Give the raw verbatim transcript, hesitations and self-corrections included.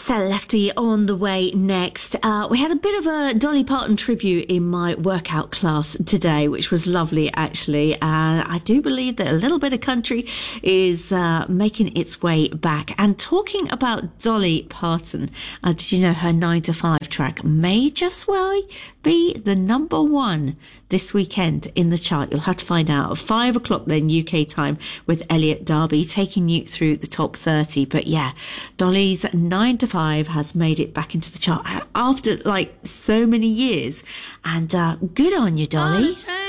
Set Lefty on the way next. Uh, we had a bit of a Dolly Parton tribute in my workout class today, which was lovely, actually. Uh, I do believe that a little bit of country is uh, making its way back. And talking about Dolly Parton, uh, did you know her nine to five track may just well be the number one this weekend in the chart? You'll have to find out at five o'clock then U K time with Elliot Darby taking you through the top thirty. But yeah, Dolly's nine to five has made it back into the chart after like so many years, and uh, good on you, Dolly.